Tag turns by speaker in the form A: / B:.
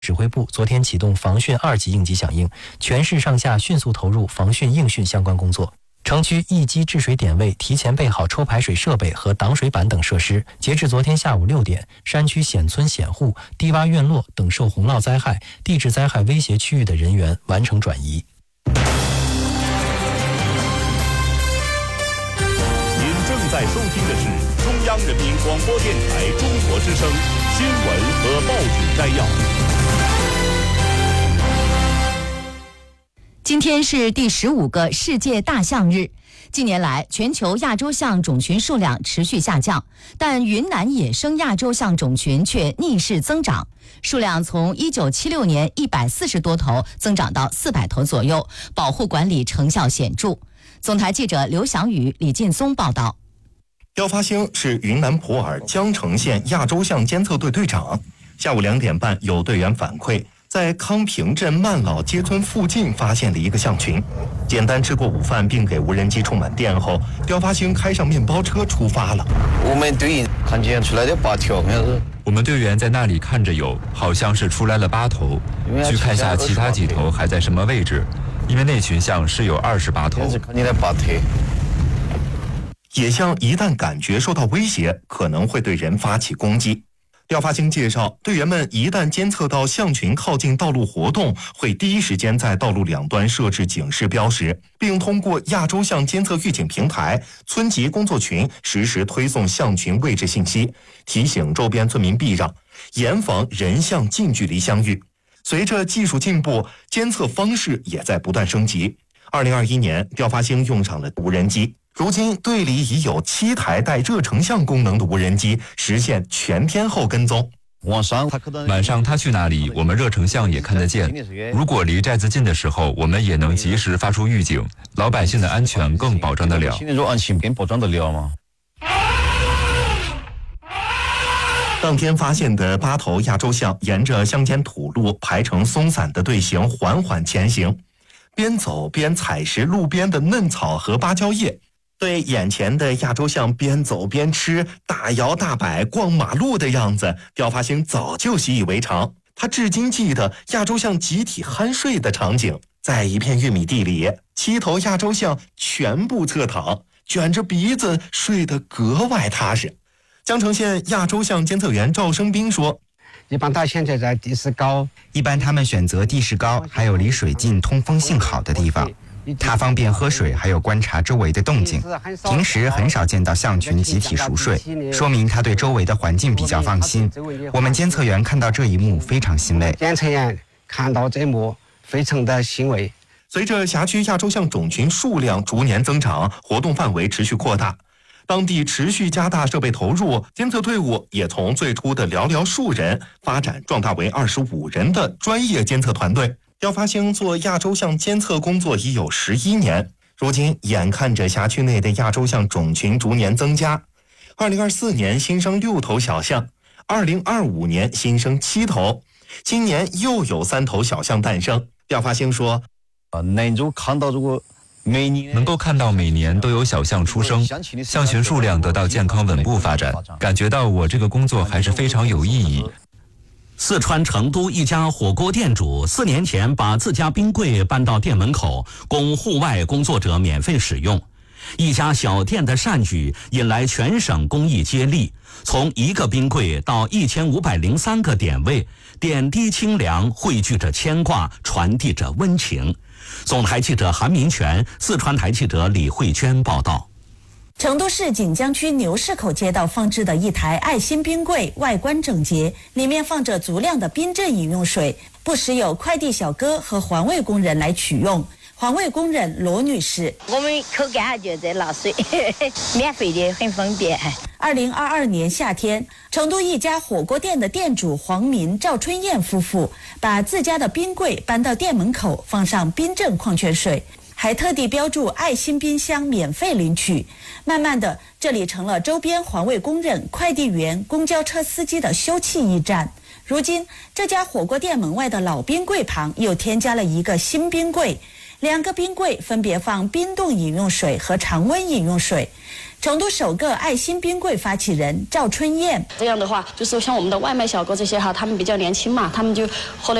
A: 指挥部昨天启动防汛2级应急响应，全市上下迅速投入防汛应汛相关工作。城区一级治水点位提前备好抽排水设备和挡水板等设施。截至昨天下午6点，山区险村险户、低洼院落等受洪涝灾害、地质灾害威胁区域的人员完成转移。
B: 您正在收听的是中央人民广播电台中国之声新闻和报纸摘要。
C: 今天是第15个世界大象日。近年来，全球亚洲象种群数量持续下降，但云南野生亚洲象种群却逆势增长，数量从1976年140多头增长到400头左右，保护管理成效显著。总台记者刘翔宇、李劲松报道。
D: 刁发兴是云南普洱江城县亚洲象监测队队长。下午2点半，有队员反馈，在康平镇曼老街村附近发现了一个象群。简单吃过午饭并给无人机充满电后，刁发兴开上面包车出发了。
E: 我们队员看见出来的8条，
F: 我们队员在那里看着有，好像是出来了8头，去看下其他几头还在什么位置，因为那群象是有28头。
D: 野象一旦感觉受到威胁，可能会对人发起攻击。刁发兴介绍，队员们一旦监测到象群靠近道路活动，会第一时间在道路两端设置警示标识，并通过亚洲象监测预警平台、村级工作群实时推送象群位置信息，提醒周边村民避让，严防人象近距离相遇。随着技术进步，监测方式也在不断升级。2021年，刁发兴用上了无人机。如今队里已有7台带热成像功能的无人机实现全天候跟踪。
F: 晚上他去哪里，我们热成像也看得见。如果离寨子近的时候，我们也能及时发出预警，老百姓的安全更保障得了。
D: 当天发现的8头亚洲象沿着乡间土路排成松散的队形缓缓前行，边走边采食路边的嫩草和芭蕉叶。对眼前的亚洲象边走边吃、大摇大摆逛马路的样子，刁发兴早就习以为常。他至今记得亚洲象集体酣睡的场景，在一片玉米地里，7头亚洲象全部侧躺，卷着鼻子睡得格外踏实。江城县亚洲象监测员赵生斌说，
G: 一般它现在在地势高，
H: 一般他们选择地势高还有离水近通风性好的地方，它方便喝水还有观察周围的动静。平时很少见到象群集体熟睡，说明它对周围的环境比较放心。我们监测员看到这一幕非常欣慰。
G: 监测员看到这一幕非常的欣慰。
D: 随着辖区亚洲象种群数量逐年增长，活动范围持续扩大，当地持续加大设备投入，监测队伍也从最初的寥寥数人发展壮大为25人的专业监测团队。刁发兴做亚洲象监测工作已有11年，如今眼看着辖区内的亚洲象种群逐年增加，2024年新生6头小象，2025年新生7头，今年又有3头小象诞生。刁发兴说，
F: 能够看到每年都有小象出生，象群数量得到健康稳步发展，感觉到我这个工作还是非常有意义。
I: 四川成都一家火锅店主4年前把自家冰柜搬到店门口，供户外工作者免费使用。一家小店的善举引来全省公益接力，从1个冰柜到1503个点位，点滴清凉，汇聚着牵挂，传递着温情。总台记者韩明全，四川台记者李慧娟报道。
J: 成都市锦江区牛市口街道放置的一台爱心冰柜，外观整洁，里面放着足量的冰镇饮用水，不时有快递小哥和环卫工人来取用。环卫工人罗女士，
K: 我们口干就在拿水，免费的，很方便。
J: 2022年夏天，成都一家火锅店的店主黄民、赵春燕夫妇把自家的冰柜搬到店门口，放上冰镇矿泉水，还特地标注爱心冰箱免费领取。慢慢的，这里成了周边环卫工人、快递员、公交车司机的休憩驿站。如今，这家火锅店门外的老冰柜旁又添加了一个新冰柜，2个冰柜分别放冰冻饮用水和常温饮用水。 成都首个爱心冰柜发起人赵春燕。
L: 这样的话，就是像我们的外卖小哥这些哈，他们比较年轻嘛，他们就后来